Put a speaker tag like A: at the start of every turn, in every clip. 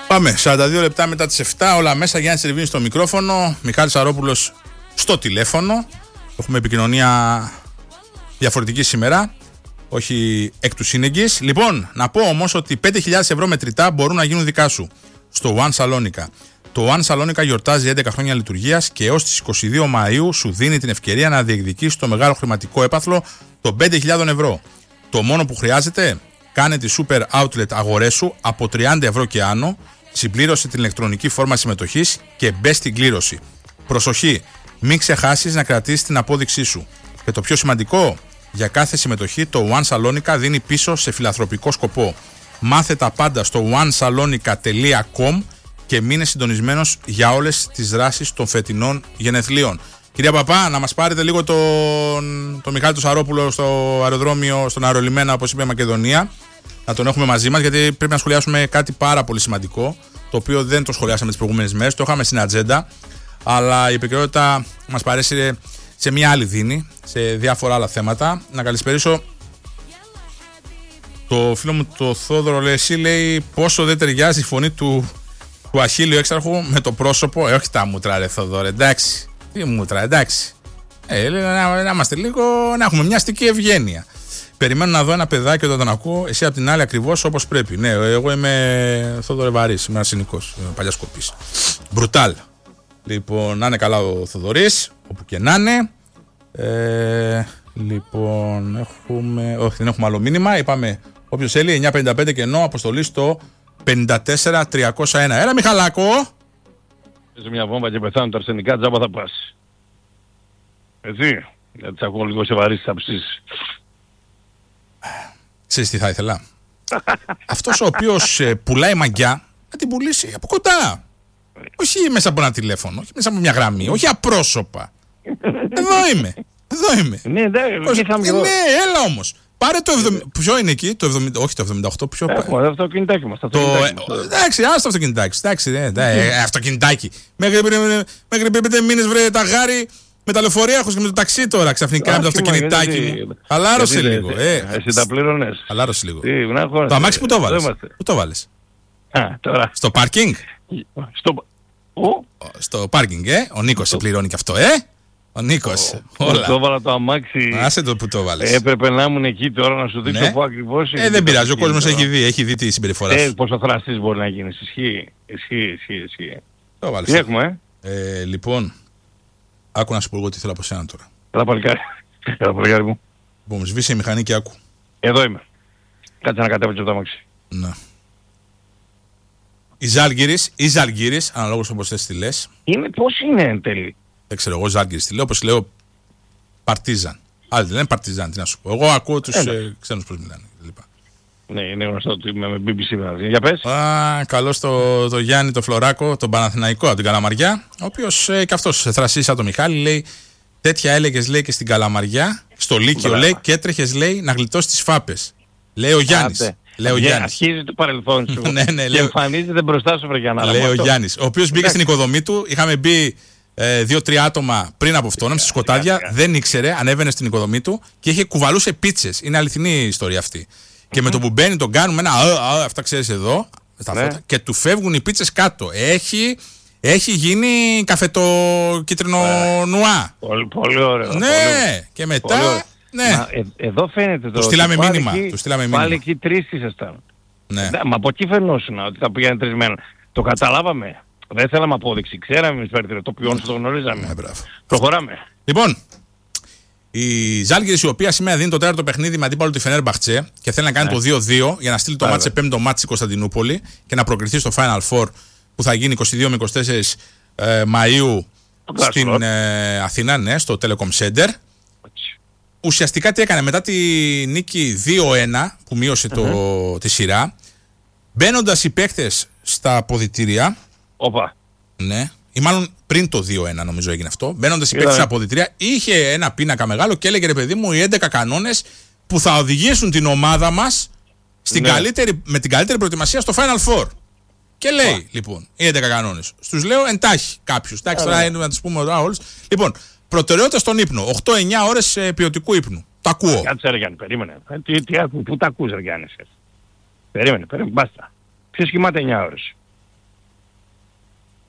A: Πάμε, 42 λεπτά μετά τις 7, όλα μέσα. Γιάννης Ριβίνης στο μικρόφωνο, Μιχάλης Σαρόπουλος στο τηλέφωνο. Έχουμε επικοινωνία διαφορετική σήμερα, όχι εκ του σύνεγγυς. Λοιπόν, να πω όμως ότι 5.000 ευρώ μετρητά μπορούν να γίνουν δικά σου στο One Salonica. Το One Salonica γιορτάζει 11 χρόνια λειτουργίας και έως τις 22 Μαΐου σου δίνει την ευκαιρία να διεκδικήσεις το μεγάλο χρηματικό έπαθλο των 5.000 ευρώ. Το μόνο που χρειάζεται, κάνε τη Super Outlet αγορές σου από 30 ευρώ και άνω, συμπλήρωσε την ηλεκτρονική φόρμα συμμετοχής και μπες στην κλήρωση. Προσοχή, μην ξεχάσεις να κρατήσεις την απόδειξή σου. Και το πιο σημαντικό, για κάθε συμμετοχή το One Salonica δίνει πίσω σε φιλανθρωπικό σκοπό. Μάθε τα πάντα στο onesalonica.com και μείνε συντονισμένος για όλες τις δράσεις των φετινών γενεθλίων. Κυρία Παπά, να μας πάρετε λίγο τον Μιχάλη του Σαρόπουλο στο αεροδρόμιο, στον αερολιμένα, όπως είπε η Μακεδονία. Να τον έχουμε μαζί μας, γιατί πρέπει να σχολιάσουμε κάτι πάρα πολύ σημαντικό, το οποίο δεν το σχολιάσαμε τις προηγούμενες μέρες, το είχαμε στην ατζέντα, αλλά η επικαιρότητα μας παρέσυρε σε μια άλλη δίνη, σε διάφορα άλλα θέματα. Να καλησπερίσω το φίλο μου το Θόδωρο, λέει πόσο δεν ταιριάζει η φωνή του Αχίλλειο Έξαρχου με το πρόσωπο. Όχι τα μούτρα, ρε Θόδωρο, εντάξει. Τι μούτρα, εντάξει. Να είμαστε λίγο, να έχουμε μια αστική ευγένεια. Περιμένω να δω ένα παιδάκι όταν τον ακούω, εσύ απ' την άλλη ακριβώς όπως πρέπει. Ναι, εγώ είμαι Θόδωρε Βαρύς, είμαι ένας cynicος, παλιάς κοπής. Μπρουτάλ. Λοιπόν, να είναι καλά ο Θοδωρής, όπου και να είναι. Λοιπόν, όχι, δεν έχουμε άλλο μήνυμα. Είπαμε, όποιος θέλει, 955 κενό, αποστολή στο 54301. Έλα, Μιχαλάκο.
B: Σε μια βόμβα και πεθάνουν τα αρσενικά, τζάμπα θα πας. Έτσι, γιατί σε ακούω λίγο σε βαρύς θα ψήσεις.
A: Ξέρεις τι θα ήθελα. Αυτός ο οποίος πουλάει μαγιά, να την πουλήσει από κοντά. Όχι μέσα από ένα τηλέφωνο, όχι μέσα από μια γραμμή, όχι απρόσωπα. Εδώ είμαι.
B: Ναι, εντάξει,
A: ναι, έλα όμως. Πάρε το 70. Ποιο είναι εκεί, το 70, όχι το 78, ποιο.
B: Έχουμε το αυτοκινητάκι μας.
A: Εντάξει, ας το αυτοκινητάκι. Αυτοκινητάκι. Μέχρι πριν 5 μήνες βρε τα γάρι με τα λεωφορεία έχω και με το ταξί τώρα ξαφνικά με το αυτοκινητάκι μου. Χαλάρωσε λίγο.
B: Εσύ τα πλήρωνες.
A: Χαλάρωσε λίγο. Το αμάξι που το βάλες. Πού το βάλες? Στο πάρκινγκ. Στο πάρκινγκ, ο Νίκος σε πληρώνει και αυτό, Ο Νίκος.
B: Το έβαλα το αμάξι.
A: Άσε το που το βάλες.
B: Έπρεπε να ήμουν εκεί τώρα να σου δείξω πού ακριβώς.
A: Δεν πειράζει, ο κόσμος έχει δει τη συμπεριφορά σου.
B: Πόσο θραστής μπορεί να γίνεις. Ισχύει.
A: Το βάλες.
B: Τι έχουμε,
A: Λοιπόν, άκου να σου πω εγώ τι θέλω από σένα τώρα.
B: Έλα παλικάρι μου.
A: Λοιπόν, σβήσε η μηχανή και άκου.
B: Εδώ είμαι. Κάτσε να κατέβω το αμάξι.
A: Ναι. Η Ζάλγκιρις, αναλόγως όπως θες τη λες.
B: Πώς είναι εν τέλει?
A: Δεν ξέρω, εγώ Ζάλγκιρις τη λέω, όπως λέω Παρτίζαν. Άλλοι λένε Παρτίζαν, τι να σου πω. Εγώ ακούω τους ξένους πώς μιλάνε.
B: Ναι, είναι γνωστό ότι είμαι με BBC μαζί. Για πες.
A: Καλώς το Γιάννη το Φλωράκο, τον Παναθηναϊκό από την Καλαμαριά, ο οποίος και αυτός θρασίσα το Μιχάλη, λέει τέτοια έλεγες, λέει, και στην Καλαμαριά, στο Λύκειο, λέει, και έτρεχες, λέει, να γλιτώσεις τις φάπες. Λέει ο Γιάννης.
B: Αρχίζει το παρελθόν σου.
A: Ναι,
B: και εμφανίζεται μπροστά σου, βρε Γιάννα.
A: Λέει ο Γιάννης, ο οποίος μπήκε στην οικοδομή του. Είχαμε μπει 2-3 άτομα πριν από αυτόν, σε σκοτάδια. Δεν ήξερε, ανέβαινε στην οικοδομή του και είχε κουβαλούσε πίτσες. Είναι αληθινή η ιστορία αυτή. Και με το που μπαίνει τον κάνουμε ένα αυτά ξέρεις εδώ, στα φώτα, και του φεύγουν οι πίτσες κάτω. Έχει γίνει καφετοκίτρινο νουά.
B: Πολύ ωραίο.
A: Ναι, και μετά. Ναι.
B: Εδώ φαίνεται το.
A: Του στείλαμε μήνυμα.
B: Πάλι εκεί 3 ήσασταν.
A: Ναι.
B: Μα από εκεί φαινόσουν ότι θα πήγαινε 3 μένα. Το καταλάβαμε. Δεν θέλαμε απόδειξη. Ξέραμε εμείς πέρα το ποιόν το γνωρίζαμε. Προχωράμε.
A: Λοιπόν, η Ζάλγκιρις, η οποία σήμερα δίνει το τέταρτο παιχνίδι με αντίπαλο τη Φενέρμπαχτσε και θέλει να κάνει το 2-2 για να στείλει το μάτς σε 5ο μάτς στη Κωνσταντινούπολη και να προκριθεί στο Final Four που θα γίνει 22 με 24 Μαΐου στην Αθήνα, ναι, στο Telecom Center. Ουσιαστικά τι έκανε μετά τη νίκη 2-1 που μείωσε τη σειρά, μπαίνοντας οι παίκτες στα αποδυτήρια. Ναι, ή μάλλον πριν το 2-1 νομίζω έγινε αυτό. Μπαίνοντας οι παίκτες στα αποδυτήρια, είχε ένα πίνακα μεγάλο και έλεγε, ρε παιδί μου, οι 11 κανόνες που θα οδηγήσουν την ομάδα μας με την καλύτερη προετοιμασία στο Final Four. Και λέει, λοιπόν, οι 11 κανόνες. Στους λέω εντάχει κάποιους. Εντάξει, τώρα είναι να τους πούμε όλους. Λοιπόν, προτεραιότητα στον ύπνο. 8-9 ώρες ποιοτικού ύπνου. Το ακούω.
B: Κάτσε ρε Γιάννη, περίμενε. Πού τα ακούς ρε Γιάννη? Περίμενε, μπάστα. Ποιος κοιμάται 9 ώρες?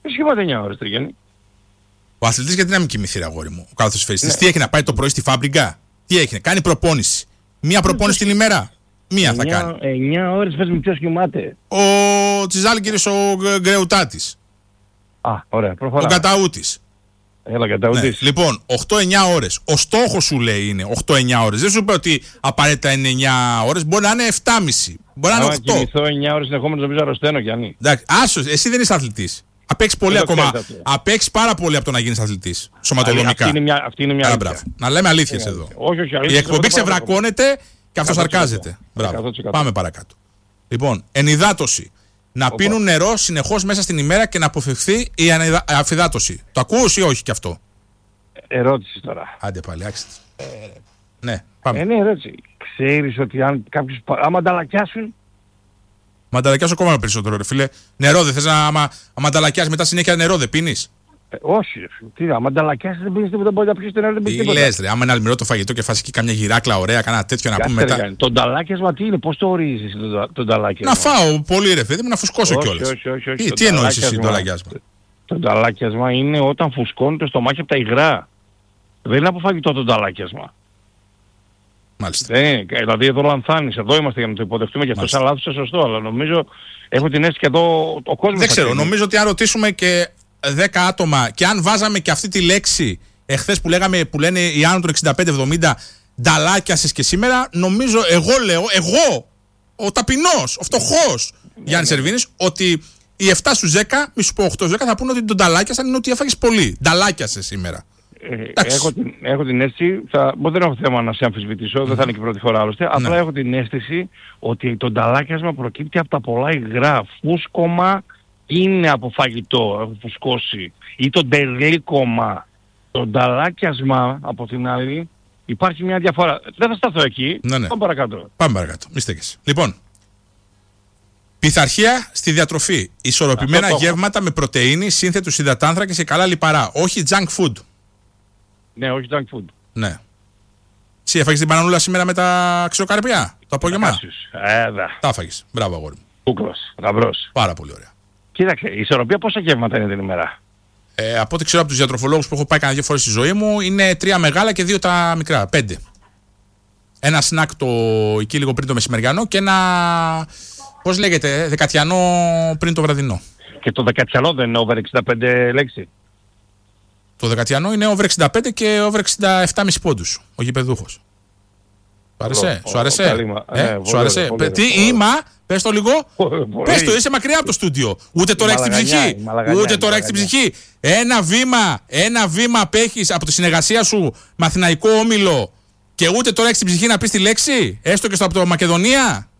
B: Τι κοιμάται 9 ώρες τριγένει.
A: Ο αθλητής γιατί να μην κοιμηθεί, αγόρι μου, ο καλαθοσφαιριστής? Τι έχει να πάει το πρωί στη φάμπρικα? Τι έχει, κάνει προπόνηση? Μία προπόνηση την ημέρα? Μία θα κάνει.
B: 9 ώρες πες μου ποιος κοιμάται.
A: Ο Τσιζάλγκυρης, ο Γκρεουτάτης.
B: Ωραία, προχωράμε.
A: Ο Καταούτης.
B: Έλα, Καταούτης.
A: Ναι. Λοιπόν, 8-9 ώρες. Ο στόχος σου λέει είναι 8-9 ώρες. Δεν σου είπε ότι απαραίτητα είναι 9 ώρες. Μπορεί να είναι 7,5. Μπορεί να είναι 8. Αν
B: κοιμηθώ 9 ώρες συνεχόμενος νομίζω αρρωσταίνω, Γιάννη.
A: Εντάξει, άσος, εσύ δεν είσαι αθλητής. Απέξεις πολύ ακόμα. Απέξεις πάρα πολύ από το να γίνεις αθλητής. Σωματοδομικά.
B: Αυτή είναι μια αλήθεια.
A: Να λέμε αλήθειες εδώ.
B: Όχι,
A: η εκπομπή ξεβρακώνεται και αυτό σαρκάζεται. Μπράβο. Πάμε παρακάτω. Λοιπόν, ενυδάτωση. Να πίνουν νερό συνεχώς μέσα στην ημέρα και να αποφευχθεί η αφυδάτωση. Το ακούς ή όχι κι αυτό?
B: Ερώτηση τώρα.
A: Άντε πάλι, άξιτε. Ναι, πάμε.
B: Ναι, ερώτηση. Ξέρεις ότι αν κάποιος... άμα ανταλλακιάσουν...
A: Μα ανταλλακιάσω ακόμα περισσότερο, ρε φίλε. Νερό δεν θες να... άμα ανταλλακιάσεις μετά συνέχεια νερό δεν πίνεις?
B: Όχι, τι, άμα ανταλλακιάσεις δεν πίνεις τίποτα, μπορεί να πιεις το νερό, δεν πίνεις τίποτα.
A: Τι λες ρε, άμα είναι αλμυρό το φαγητό και φας εκεί κάμια γυράκλα ωραία, κάνα τέτοιο να πούμε μετά.
B: Το νταλάκιασμα τι είναι, πώς το ορίζεις το νταλάκιασμα?
A: Να φάω πολύ ρε παιδί μου, να φουσκώσω κιόλας.
B: Όχι.
A: Τι εννοείς εσύ το νταλάκιασμα?
B: Το νταλάκιασμα είναι όταν φουσκώνει το στομάχι από τα υγρά. Δεν είναι από φαγητό το νταλάκιασμα.
A: Μάλιστα.
B: Δηλαδή εδώ λανθάνεις, εδώ είμαστε για να το υποδεχτούμε και αυτό σαν λάθος είναι σωστό, αλλά νομίζω έχω την αίσθηση και εδώ ο κόσμος...
A: Δεν ξέρω, νομίζω ότι αν ρωτήσουμε και 10 άτομα και αν βάζαμε και αυτή τη λέξη εχθές που λέγαμε, που λένε οι άνω των 65-70 νταλάκιασες και σήμερα, νομίζω, εγώ, ο ταπεινός, ο φτωχός Γιάννης Σερβίνης, ότι οι 7 στους 10, μη σου πω 8 στους 10 θα πούνε ότι τον νταλάκιασαν είναι ότι έφαγες πολύ. Νταλάκιασες σήμερα.
B: Έχω την αίσθηση, δεν έχω θέμα να σε αμφισβητήσω, δεν θα είναι και πρώτη φορά άλλωστε, απλά έχω την αίσθηση ότι το νταλάκιασμα προκύπτει από τα πολλά υγρά. Φούσκωμα είναι από φαγητό, έχω φουσκώσει, ή το ντερλίκωμα. Το νταλάκιασμα από την άλλη υπάρχει μια διαφορά. Δεν θα σταθώ εκεί, πάμε παρακάτω.
A: Πάμε παρακάτω, μη στέκεσαι. Λοιπόν, πειθαρχία στη διατροφή. Ισορροπημένα γεύματα με πρωτεΐνη, σύνθετους υδατάνθρακες και καλά λιπαρά. Όχι junk food.
B: Ναι, όχι junk food.
A: Ναι. Εσύ έφαγες την πανανούλα σήμερα με τα ξηροκαρπιά, το απόγευμα? Τα έφαγες. Μπράβο αγόρι μου.
B: Κούκλος, γαμπρός.
A: Πάρα πολύ ωραία.
B: Κοίταξε, η ισορροπία πόσα γεύματα είναι την ημέρα?
A: Από ό,τι ξέρω από τους διατροφολόγους που έχω πάει κανένα 2 φορές στη ζωή μου, είναι 3 μεγάλα και 2 τα μικρά. 5. Ένα σνακ εκεί λίγο πριν το μεσημεριανό και ένα, πώς λέγεται, δεκατιανό πριν το βραδινό. Και
B: το δεκατιανό δεν είναι over 65 λέξη?
A: Το δεκατιανό είναι over 65 και over 67,5 πόντους, ο γηπεδούχος. Σου άρεσε? Σου άρεσε? Τι είμα, πες το λίγο. Πες το, είσαι μακριά από το στούντιο. Ούτε τώρα έχεις την ψυχή. Ούτε τώρα έχεις την ψυχή. Ένα βήμα απέχεις από τη συνεργασία σου με Αθηναϊκό Όμιλο και ούτε τώρα έχεις την ψυχή να πεις τη λέξη. Έστω και από το Μακεδονία.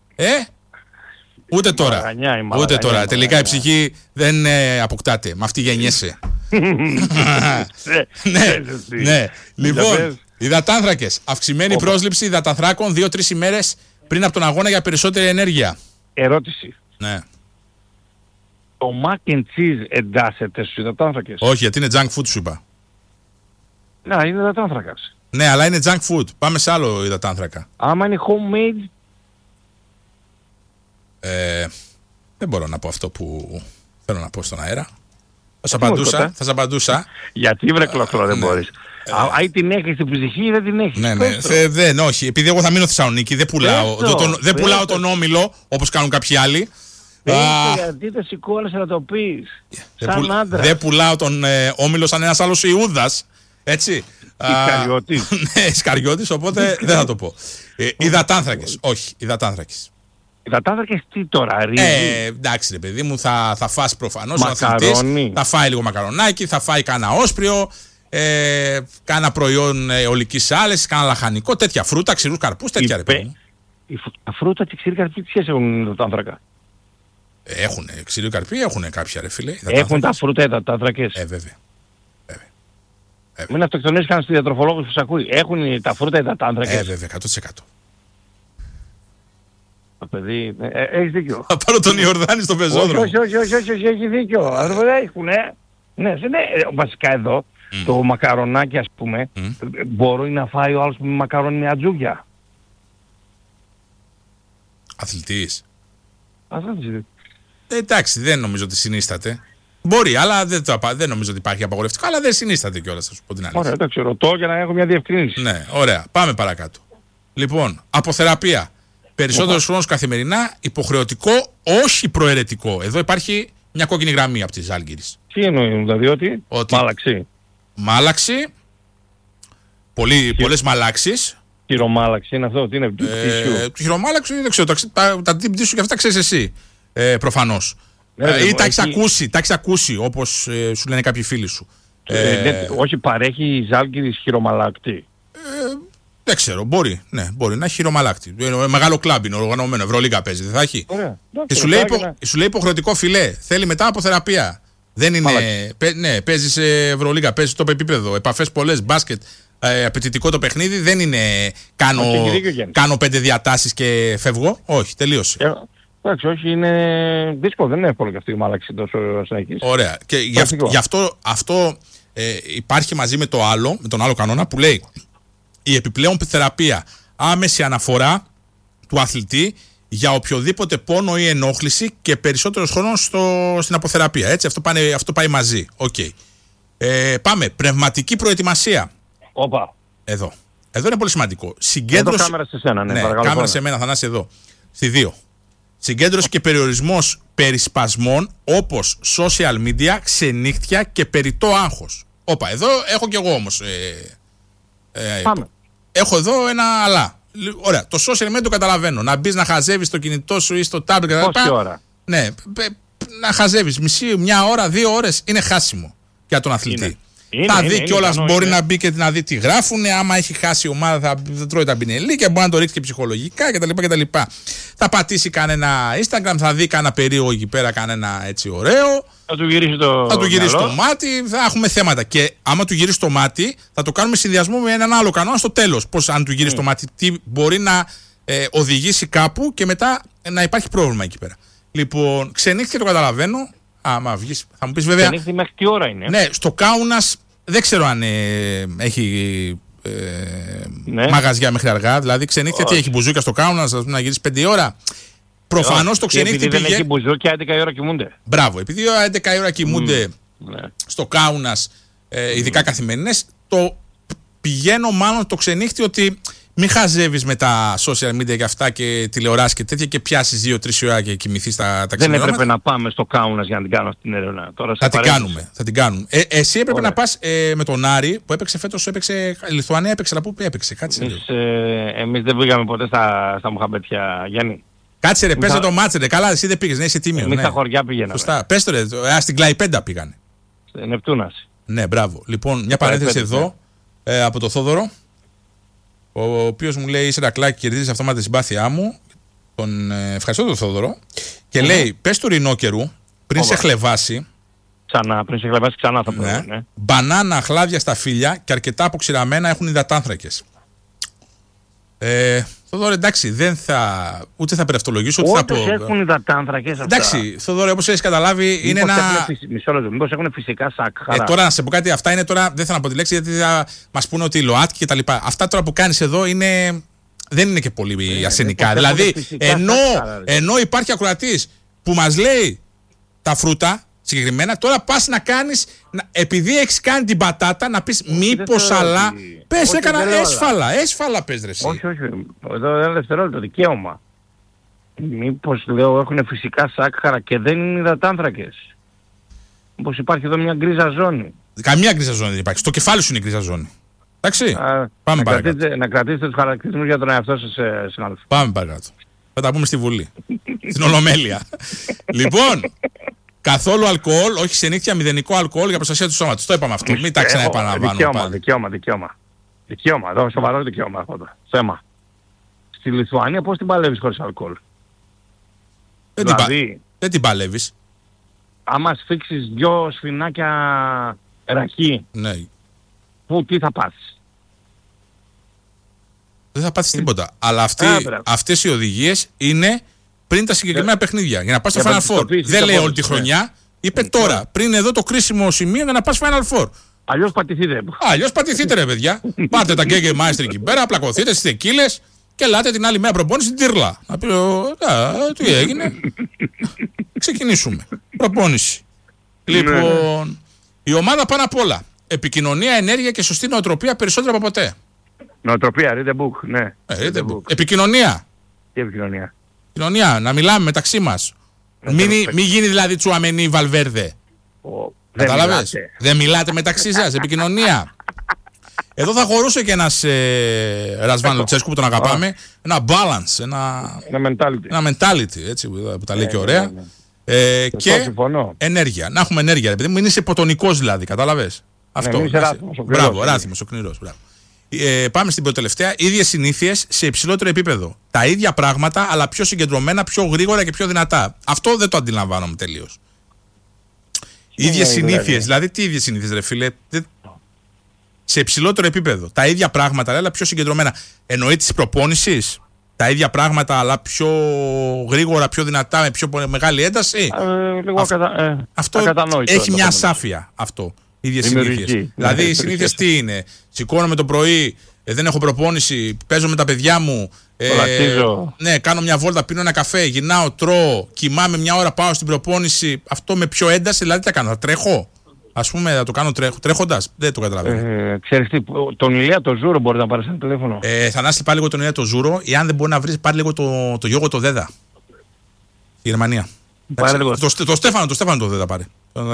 A: Ούτε τώρα. Ούτε τώρα. Τελικά η ψυχή δεν αποκτάται. Με αυτή γεννιέσαι. Ναι. Λοιπόν, υδατάνθρακες. Αυξημένη πρόσληψη υδατανθράκων 2-3 ημέρες πριν από τον αγώνα για περισσότερη ενέργεια.
B: Ερώτηση.
A: Ναι.
B: Το mac and cheese εντάσσεται στους υδατάνθρακες?
A: Όχι, γιατί είναι junk food σου είπα.
B: Ναι, είναι υδατάνθρακας.
A: Ναι, αλλά είναι junk food. Πάμε σε άλλο υδατάνθρακα.
B: Άμα είναι homemade?
A: Δεν μπορώ να πω αυτό που θέλω να πω στον αέρα. Θα σας απαντούσα.
B: Γιατί βρε κλωθρό δεν μπορείς? Αν την έχεις στην ψυχή ή δεν την έχεις?
A: Ναι, όχι. Επειδή εγώ θα μείνω Θεσσαλονίκη, δεν πουλάω τον Όμιλο όπως κάνουν κάποιοι άλλοι.
B: Γιατί το σηκώνεσαι να το πεις σαν άντρας?
A: Δεν πουλάω τον Όμιλο σαν ένας άλλος Ιούδας. Έτσι.
B: Ισκαριώτης.
A: Ναι, Ισκαριώτης, οπότε δεν θα το πω. Υδατάνθρακες. Όχι, υδατάνθρακες.
B: Υδατάνθρακες τι τώρα, ρύζι?
A: Εντάξει ρε παιδί μου, θα φας προφανώς. Θα φάει λίγο μακαρονάκι, θα φάει κάνα όσπριο, κάνα προϊόν ολικής άλεσης, κάνα λαχανικό, τέτοια φρούτα, ξηρούς καρπούς, τέτοια ρε παιδί μου.
B: Τα φρούτα και ξηροί καρποί τι σχέση έχουν υδατάνθρακα?
A: Έχουν ξηροί καρποί, έχουν κάποια ρε φίλε.
B: Έχουν τα φρούτα υδατάνθρακες?
A: Βέβαια.
B: Μην αυτοκτονείς κανένας στη διατροφολόγους που σας ακούει. Έχουν τα φρούτα υδατάνθρακες?
A: Βέβαια, 100%.
B: Παιδί, έχεις δίκιο.
A: Θα πάρω τον Ιορδάνη στο πεζόδρομο.
B: Όχι, έχει δίκιο. Έχουνε. Ναι, βασικά εδώ, το μακαρονάκι ας πούμε, μπορεί να φάει ο άλλος με μακαρόνι με ατζούγια.
A: Αθλητής.
B: Αθλητής.
A: Εντάξει, δεν νομίζω ότι συνίσταται. Μπορεί, αλλά δεν νομίζω ότι υπάρχει απαγορευτικό, αλλά δεν συνίσταται κιόλας, θα σου πω την αλήθεια.
B: Ωραία, εντάξει, ρωτώ για να έχω μια διευκρίνηση.
A: Ναι, ωραία. Πάμε παρακάτω. Λοιπόν, αποθεραπεία. Περισσότερος χρόνος καθημερινά, υποχρεωτικό, όχι προαιρετικό. Εδώ υπάρχει μια κόκκινη γραμμή από τη Ζάλγκιρις.
B: Τι εννοεί, δηλαδή ότι μάλαξη.
A: Μάλαξη. Πολλές μαλάξεις.
B: Χειρομάλαξη είναι αυτό, τι είναι,
A: Το χειρομάλαξη δεν ξέρω, τα deep tissue και αυτά ξέρεις εσύ, προφανώς. Ή τα έχεις ακούσει, όπως σου λένε κάποιοι φίλοι σου.
B: Όχι, παρέχει η Ζάλγκιρις χειρομαλάκτη.
A: Δεν ξέρω, μπορεί να έχει χειρομαλάκτη. Μεγάλο κλαμπ είναι οργανωμένο, Ευρωλίγκα παίζει, δεν θα έχει. Και σου λέει υποχρεωτικό φιλέ, θέλει μετά αποθεραπεία. Δεν είναι. Ναι, παίζει σε Ευρωλίγκα, παίζει στο επίπεδο, επαφές πολλές, μπάσκετ. Απαιτητικό το παιχνίδι, δεν είναι κάνω 5 διατάσεις και φεύγω. Όχι, τελείωσε.
B: Εντάξει, όχι, είναι δύσκολο, δεν είναι εύκολο και αυτή η μάλαξη τόσο συνεχής.
A: Ωραία. Και γι' αυτό υπάρχει μαζί με τον άλλο κανόνα που λέει η επιπλέον θεραπεία, άμεση αναφορά του αθλητή για οποιοδήποτε πόνο ή ενόχληση και περισσότερος χρόνος στην αποθεραπεία. Έτσι, αυτό πάει μαζί. Okay. Πάμε. Πνευματική προετοιμασία.
B: Όπα.
A: Εδώ είναι πολύ σημαντικό. Συγκέντρωση.
B: Κάμερα σε σένα, ναι.
A: Κάμερα σε μένα, Θανάση, εδώ. Στη 2. Συγκέντρωση και περιορισμός περισπασμών όπως social media, ξενύχτια και περιττό άγχος. Όπα, εδώ έχω κι εγώ όμως.
B: Πάμε.
A: Έχω εδώ ένα αλλά. Ωραία, το social media το καταλαβαίνω. Να μπεις να χαζεύεις στο κινητό σου ή στο tablet κτλ.
B: Πόση ώρα?
A: Ναι, να χαζεύεις μια ώρα, 2 ώρες είναι χάσιμο για τον αθλητή. Θα δει κιόλας, μπορεί να μπει και να δει τι γράφουνε. Άμα έχει χάσει η ομάδα, θα τρώει τα μπινελίκια, μπορεί να το ρίξει και ψυχολογικά κτλ. Θα πατήσει κανένα Instagram, θα δει κανένα περίεργο εκεί πέρα, κανένα έτσι ωραίο.
B: Θα του γυρίσει
A: το μάτι, θα έχουμε θέματα. Και άμα του γυρίσει το μάτι, θα το κάνουμε συνδυασμό με έναν άλλο κανόνα στο τέλος. Πώς, αν του γυρίσει το μάτι, τι μπορεί να οδηγήσει κάπου και μετά να υπάρχει πρόβλημα εκεί πέρα. Λοιπόν, ξενύχτια το καταλαβαίνω. Άμα βγεις, θα μου πεις βέβαια.
B: Ξενύχτη μέχρι τι ώρα είναι?
A: Ναι, στο Κάουνας δεν ξέρω αν έχει μαγαζιά μέχρι αργά. Δηλαδή, ξενύχτια τι έχει, μπουζούκια στο Κάουνας, να γυρίσεις 5 ώρα. Προφανώς το ξενύχτη
B: πήγε. Δεν έχει μπουζούκια, 11 η ώρα κοιμούνται.
A: Μπράβο, επειδή 11 η ώρα κοιμούνται στο Κάουνας, ειδικά καθημερινές, το πηγαίνω μάλλον το ξενύχτη ότι μην χαζεύεις με τα social media και αυτά και τηλεοράσεις και τέτοια και πιάσεις 2-3 ώρα και κοιμηθείς τα ξημερώματα.
B: Δεν έπρεπε να πάμε στο Κάουνας για να την κάνω αυτή την έρευνα.
A: Θα την κάνουμε. Εσύ έπρεπε να πας με τον Άρη που έπαιξε φέτος, η Λιθουανία έπαιξε, αλλά πού έπαιξε, κάτσε λίγο.
B: Εμείς δεν πήγαμε ποτέ στα Μουχαμπέτια, Γιάννη.
A: Κάτσε ρε, παίζε το μάτσε ρε, καλά εσύ δεν πήγες, ναι, είσαι τίμιο.
B: Εμείς στα χωριά πήγαιναμε.
A: Σωστά, πες το ρε, στην Κλαϊπέντα πήγανε.
B: Νεπτούνας.
A: Ναι, μπράβο. Λοιπόν, μια παρένθεση εδώ από το Θόδωρο, ο οποίος μου λέει είσαι ρακλάκι, κερδίζεις αυτόματα τη συμπάθειά μου. Τον ευχαριστώ τον Θόδωρο. Και λέει, πες του ρινόκερου πριν σε χλεβάσει.
B: Πριν σε χλεβάσει ξανά θα πούμε. Ναι.
A: Μπανάνα, χλάδια στα φύλλα και αρκετά αποξηραμένα έχουν υδατάνθρακες. Θόδωρε, εντάξει, ούτε θα περευτολογήσω, ούτε θα πω.
B: Έχουν υδατάνθρακες αυτά.
A: Εντάξει, Θόδωρε, όπως έχεις καταλάβει, είναι ένα.
B: Μισό λεπτό, μήπως έχουν φυσικά σάκχαρα.
A: Τώρα να σε πω κάτι, αυτά είναι τώρα. Δεν θέλω να πω τη λέξη γιατί θα μας πούνε ότι ΛΟΑΤΚΙ και τα λοιπά. Αυτά τώρα που κάνεις εδώ δεν είναι και πολύ ασθενικά. Δηλαδή, ενώ υπάρχει ακροατής που μας λέει τα φρούτα συγκεκριμένα, τώρα πας να κάνεις, επειδή έχεις κάνει την πατάτα, να πεις μήπως αλλά. Πες, έκανα έσφαλα πες ρε εσύ.
B: Όχι, εδώ ένα δευτερόλεπτο, δικαίωμα. Μήπως λέω έχουν φυσικά σάκχαρα και δεν είναι υδατάνθρακες. Μήπως υπάρχει εδώ μια γκρίζα ζώνη.
A: Καμία γκρίζα ζώνη δεν υπάρχει. Στο κεφάλι σου είναι γκρίζα ζώνη. Εντάξει, πάμε παρακάτω.
B: Να κρατήσετε τους χαρακτηρισμούς για τον εαυτό σας, συνάδελφε.
A: Πάμε παρακάτω. Θα τα πούμε στη Βουλή. Στην Ολομέλεια. Λοιπόν, καθόλου αλκοόλ, όχι ξενύχτια, μηδενικό αλκοόλ για προστασία του σώματος. Το είπαμε αυτό. Μην τα ξαναεπαναλαμβάνω.
B: Δικαίωμα. Εδώ σοβαρό δικαίωμα αυτό το θέμα. Στη Λιθουανία πώς την παλεύεις χωρίς αλκοόλ?
A: Δεν την παλεύεις.
B: Άμα σφίξεις 2 σφινάκια ρακί,
A: ναι.
B: Τι θα πάθεις?
A: Δεν θα πάθεις τίποτα. Αλλά αυτές οι οδηγίες είναι πριν τα συγκεκριμένα παιχνίδια. Για να πας στο Final Four. Δεν λέει όλη τη χρονιά. Είπε τώρα, πριν εδώ το κρίσιμο σημείο για να πας Final Four.
B: Αλλιώς πατηθείτε.
A: Αλλιώς πατηθείτε ρε παιδιά. Πάτε τα γκέγκε μάιστρ εκεί πέρα, πλακωθείτε στις τεκίλες και ελάτε την άλλη μέρα προπόνηση στην Τύρλα. Να πει, τι έγινε. Ξεκινήσουμε. Προπόνηση. Λοιπόν, η ομάδα πάνω απ' όλα. Επικοινωνία, ενέργεια και σωστή νοοτροπία περισσότερο από ποτέ.
B: Νοοτροπία, read the book, ναι.
A: Read the book. Επικοινωνία.
B: Τι επικοινωνία?
A: Επικοινωνία, να μιλάμε μεταξύ μας. Μην γίνει δηλαδή Τσουαμενί Βαλβέρδε. Κατάλαβες? Δεν μιλάτε μεταξύ σας. Επικοινωνία. Εδώ θα χωρούσε και ένας Ρασβάν Λουτσέσκου που τον αγαπάμε. Ένα balance, ένα mentality, έτσι, που τα λέει και ωραία. Και ενέργεια. Να έχουμε ενέργεια. Επειδή μην είσαι υποτονικός δηλαδή, κατάλαβες? Αυτό. Μπράβο, ράθιμος, ο κνηρός. Πάμε στην προτελευταία. Ίδιες συνήθειες σε υψηλότερο επίπεδο. Τα ίδια πράγματα, αλλά πιο συγκεντρωμένα, πιο γρήγορα και πιο δυνατά. Αυτό δεν το αντιλαμβάνομαι τελείως. Ίδιες συνήθειες. Δηλαδή, τι ίδιες συνήθειες, ρε φίλε? Σε υψηλότερο επίπεδο. Τα ίδια πράγματα, αλλά πιο συγκεντρωμένα. Εννοεί της προπόνησης. Τα ίδια πράγματα, αλλά πιο γρήγορα, πιο δυνατά, με πιο μεγάλη ένταση. Αυτό έχει μια ασάφεια αυτό. Ίδιες συνήθειες. Δηλαδή, οι συνήθειες τι είναι? Σηκώνομαι το πρωί, δεν έχω προπόνηση, παίζω με τα παιδιά μου. Ναι, κάνω μια βόλτα, πίνω ένα καφέ, γυρνάω, τρώω, κοιμάμαι μια ώρα, πάω στην προπόνηση. Αυτό με πιο ένταση, δηλαδή τι θα κάνω? Θα τρέχω. Ας πούμε, θα το κάνω τρέχοντας. Δεν το καταλαβαίνω.
B: Ξέρεις τι, τον Ηλία το Ζούρο μπορεί να πάρει ένα τηλέφωνο.
A: Θανάση, πάρει λίγο τον Ηλία το Ζούρο. Εάν δεν μπορεί να βρει, πάρει λίγο το Γιώργο το Δέδα. Η Γερμανία. Το Στέφανο το Δέδα πάρει.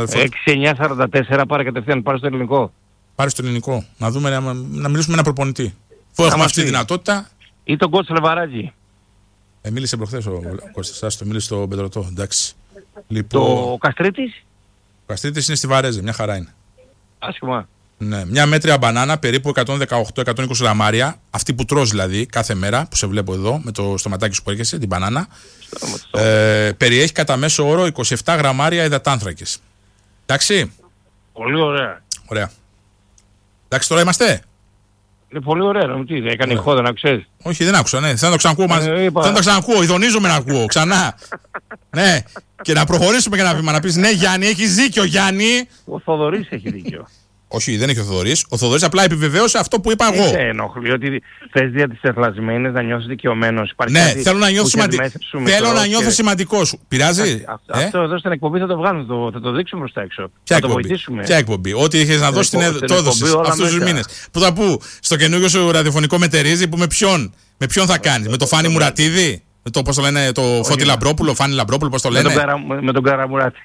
B: 6944, πάρε κατευθείαν, πάρε στο ελληνικό.
A: Πάρε στο ελληνικό. Να δούμε, να μιλήσουμε με ένα προπονητή. Αφού έχουμε αυτή τη δυνατότητα.
B: Ή τον Κώστας Λεβαράκη.
A: Μίλησε προχθές ο Κώστας, μίλησε στον Πετρωτό. Εντάξει.
B: Το Καστρίτης.
A: Ο Καστρίτης είναι στη Βαρέζε, μια χαρά είναι.
B: Άσχημα.
A: Ναι, μια μέτρια μπανάνα, περίπου 118-120 γραμμάρια. Αυτή που τρως δηλαδή κάθε μέρα, που σε βλέπω εδώ, με το στοματάκι σου που έρχεσαι, την μπανάνα. Περιέχει κατά μέσο όρο 27 γραμμάρια υδατάνθρακες. Εντάξει.
B: Πολύ ωραία.
A: Ωραία. Εντάξει, τώρα είμαστε.
B: Είναι πολύ ωραία, τι, έκανε ηχό, δεν άκουσες?
A: Όχι, δεν άκουσα, ναι. Θα το ξανακούω μαζί. Θα το ξανακούω, ειδονίζομαι να ακούω ξανά. Ναι, και να προχωρήσουμε και ένα βήμα, να πεις ναι, Γιάννη, έχεις δίκιο, Γιάννη.
B: Ο Θοδωρής έχει δίκιο.
A: Όχι, δεν έχει ο Θοδωρής. Ο Θοδωρής απλά επιβεβαίωσε αυτό που είπα εγώ.
B: Δεν ενοχλεί ότι θες δια τις εθλασμένες να νιώσεις δικαιωμένος.
A: Ναι, θέλω να νιώθω σημαντικός. Πειράζει?
B: Αυτό εδώ στην εκπομπή θα το βγάλουμε, θα το δείξουμε προς τα έξω. Θα το βοηθήσουμε.
A: Ποια εκπομπή? Ό,τι είχες να δώσεις το έδωσες αυτούς τους μήνες. Που θα πού? Στο καινούργιο σου ραδιοφωνικό μετερίζει που με ποιον θα κάνεις? Με το Φάνη Μουρατίδη? Με το, πώς το λένε, το Φώτη Λαμπρόπουλο, Φάνη Λαμπρόπουλο, πώς το λένε?
B: Με τον Καραμουράτη.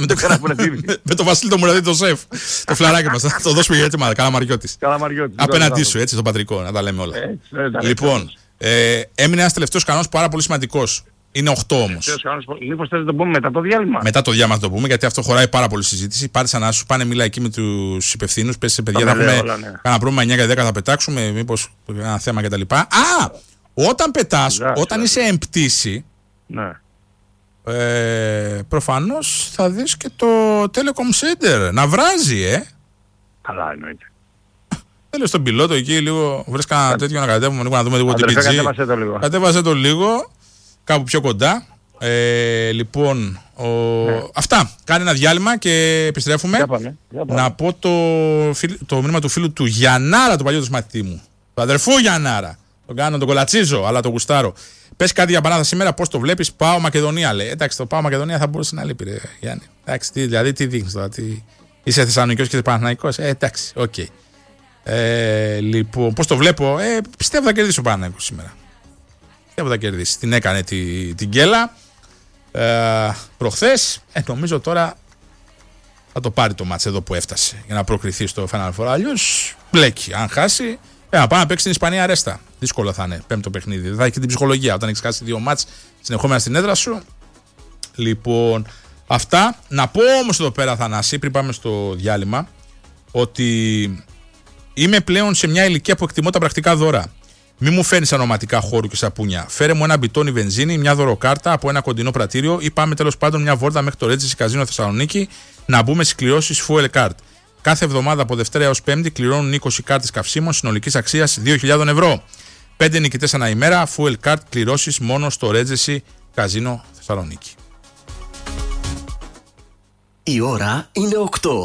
A: Με τον Βασίλη τον Μουρατίδη, το σεφ. Το φλαράκι μας. Θα το δώσουμε για έτσι μάλλον. Καλαμαριώτης. Απέναντί σου, έτσι, το πατρικό, να τα λέμε όλα. Λοιπόν, έμεινε ένας τελευταίος κανόνας πάρα πολύ σημαντικός. Είναι 8 όμως.
B: Μήπως θες να το πούμε μετά το διάλειμμα?
A: Μετά το διάλειμμα θα το πούμε, γιατί αυτό χωράει πάρα πολύ συζήτηση. Πάρε σαν να σου πάνε, μιλά εκεί με τους υπευθύνους. Πες σε παιδιά, θα έχουμε κανένα πρόβλημα 9 και 10 θα πετάξουμε. Μήπως ένα θέμα κτλ. Όταν πετάς, όταν είσαι εμπτήση,
B: ναι.
A: Προφανώς θα δεις και το Telecom Center να βράζει,
B: Καλά εννοείται.
A: Θέλεις στον πιλότο εκεί λίγο, βρες κανένα τέτοιο να κατέβουμε λίγο, να δούμε λίγο την PG. Κατέβασε το λίγο, κάπου πιο κοντά. Λοιπόν, αυτά. Κάνε ένα διάλειμμα και επιστρέφουμε. Να πω το μήνυμα του φίλου του Γιαννάρα, του παλιού του μαθητή μου. Του αδερφού Γιαννάρα. Τον κάνω, τον κολατσίζω, αλλά τον γουστάρω. Πες κάτι για Πανάθα σήμερα, πώς το βλέπεις? Πάω Μακεδονία, λέει. Εντάξει, το Πάω Μακεδονία θα μπορούσε να λείπει, ρε Γιάννη. Εντάξει, δηλαδή τι δείχνεις τώρα? Είσαι Θεσσαλονικός και είσαι Παναθηναϊκός? Εντάξει, οκ. Λοιπόν, πώς το βλέπω? Πιστεύω θα κερδίσει ο Παναθηναϊκός σήμερα. Πιστεύω θα κερδίσει. Την έκανε την γκέλα προχθές. Νομίζω τώρα θα το πάρει το μάτς εδώ που έφτασε για να προκριθεί στο Final Four. Αλλιώς μπλέκει. Αν χάσει, να πάει να παίξει στην Ισπανία ρέστα. Δύσκολο θα είναι, πέμπτο παιχνίδι. Δεν θα έχει την ψυχολογία όταν έχει χάσει 2 μάτς συνεχόμενα στην έδρα σου. Λοιπόν, αυτά. Να πω όμως εδώ πέρα, Θανάση, πριν πάμε στο διάλειμμα, ότι είμαι πλέον σε μια ηλικία που εκτιμώ τα πρακτικά δώρα. Μη μου φέρνεις αρωματικά χώρου και σαπούνια. Φέρε μου ένα μπιτόνι βενζίνη, μια δωροκάρτα από ένα κοντινό πρατήριο ή πάμε τέλος πάντων μια βόλτα μέχρι το Regency Casino Θεσσαλονίκη να μπούμε στις κληρώσεις Fuel Card. Κάθε εβδομάδα από Δευτέρα έως Πέμπτη κληρώνουν 20 κάρτες καυσίμων συνολικής αξίας 2.000 ευρώ. 5 νικητές ανά ημέρα, Fuel Card κληρώσεις μόνο στο Regency Casino Θεσσαλονίκη.
C: Η ώρα είναι 8.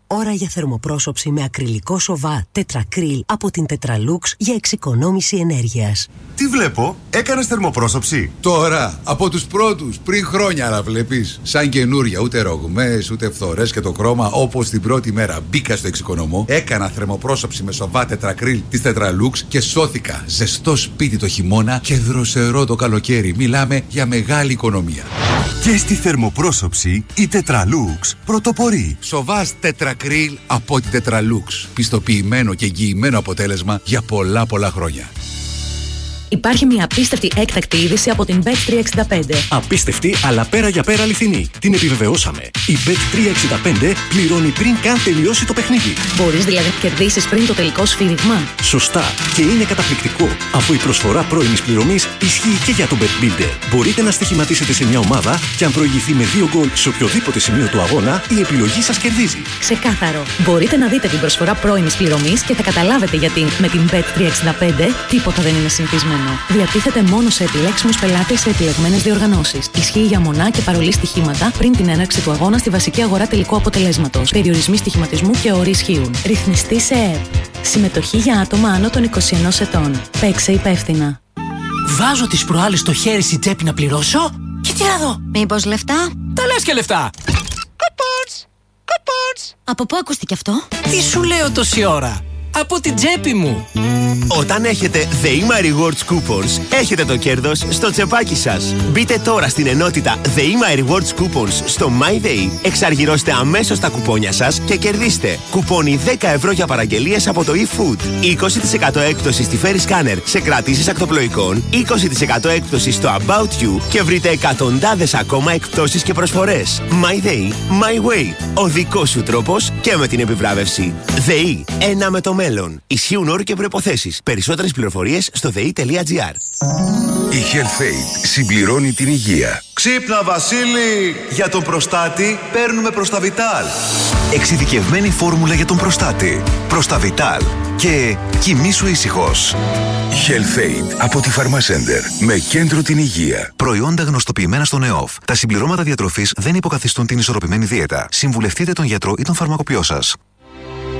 C: Ώρα για θερμοπρόσωψη με ακριλικό σοβά τετρακρίλ από την Tetralux για εξοικονόμηση ενέργειας.
D: Τι βλέπω, έκανες θερμοπρόσωψη?
E: Τώρα, από τους πρώτους, πριν χρόνια, αλλά βλέπεις. Σαν καινούρια, ούτε ρογμές, ούτε φθορές και το χρώμα, όπως την πρώτη μέρα μπήκα στο εξοικονομώ. Έκανα θερμοπρόσωψη με σοβά τετρακρίλ της Tetralux και σώθηκα. Ζεστό σπίτι το χειμώνα και δροσερό το καλοκαίρι. Μιλάμε για μεγάλη οικονομία.
D: Και στη θερμοπρόσωψη η Tetralux πρωτοπορεί.
E: Σοβάς τετρακρίλ από την Tetralux. Πιστοποιημένο και εγγυημένο αποτέλεσμα για πολλά χρόνια.
F: Υπάρχει μια απίστευτη έκτακτη είδηση από την Bet365.
G: Απίστευτη, αλλά πέρα για πέρα αληθινή. Την επιβεβαιώσαμε. Η Bet365 πληρώνει πριν καν τελειώσει το παιχνίδι.
F: Μπορείς δηλαδή να κερδίσεις πριν το τελικό σφύριγμα.
G: Σωστά. Και είναι καταπληκτικό, αφού η προσφορά πρώιμης πληρωμής ισχύει και για τον Bet Builder. Μπορείτε να στοιχηματίσετε σε μια ομάδα και αν προηγηθεί με 2 γκολ σε οποιοδήποτε σημείο του αγώνα, η επιλογή σας κερδίζει.
F: Ξεκάθαρο. Μπορείτε να δείτε την προσφορά πρώιμης πληρωμής και θα καταλάβετε γιατί με την Bet365 τίποτα δεν είναι συνηθισμένο. Διατίθεται μόνο σε επιλέξιμους πελάτες σε επιλεγμένες διοργανώσεις. Ισχύει για μονά και παρολί στοιχήματα πριν την έναρξη του αγώνα στη βασική αγορά τελικού αποτελέσματος. Περιορισμοί στοιχηματισμού και όροι ισχύουν. Ρυθμιστή σε ΕΕΠ. Συμμετοχή για άτομα άνω των 21 ετών. Παίξε υπεύθυνα.
H: Βάζω τις προάλλες στο χέρι στην τσέπη να πληρώσω και τι να δω.
I: Μήπως λεφτά?
H: Τα λες και λεφτά.
I: Κοπότς. Από πού ακούστηκε αυτό?
H: Τι σου λέω τόση ώρα? Από την τσέπη μου.
J: Όταν έχετε The EMA Rewards Coupons, έχετε το κέρδος στο τσεπάκι σας. Μπείτε τώρα στην ενότητα The EMA Rewards Coupons στο MyDay, εξαργυρώστε αμέσως τα κουπόνια σας και κερδίστε κουπόνι 10 ευρώ για παραγγελίες από το eFood, 20% έκπτωση στη Ferry Scanner σε κρατήσεις ακτοπλοϊκών, 20% έκπτωση στο About You και βρείτε εκατοντάδες ακόμα εκπτώσεις και προσφορές. MyDay, My Way, ο δικός σου τρόπος και με την επιβράβευση. ΔΕΗ, ένα με το μέλλον. Ισχύουν όροι και προϋποθέσεις. Περισσότερες πληροφορίες στο ΔΕΗ.gr.
D: Η HealthAid συμπληρώνει την υγεία.
K: Ξύπνα Βασίλη! Για τον προστάτη παίρνουμε Προσταβιτάλ.
D: Εξειδικευμένη φόρμουλα για τον προστάτη. Προσταβιτάλ. Και κοιμήσου ήσυχος. HealthAid από τη Pharmacenter. Με κέντρο την υγεία.
L: Προϊόντα γνωστοποιημένα στον ΕΟΦ. Τα συμπληρώματα διατροφής δεν υποκαθιστούν την ισορροπημένη δίαιτα. Συμβουλευτείτε τον γιατρό ή τον φαρμακοποιό σας.